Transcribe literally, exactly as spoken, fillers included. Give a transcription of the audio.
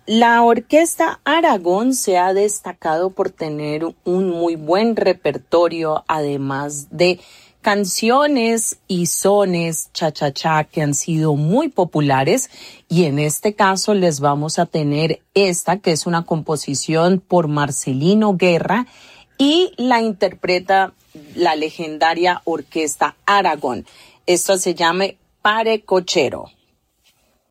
La Orquesta Aragón se ha destacado por tener un muy buen repertorio, además de canciones y sones cha-cha-cha que han sido muy populares, y en este caso les vamos a tener esta, que es una composición por Marcelino Guerra y la interpreta la legendaria Orquesta Aragón. Esto se llama Pare Cochero.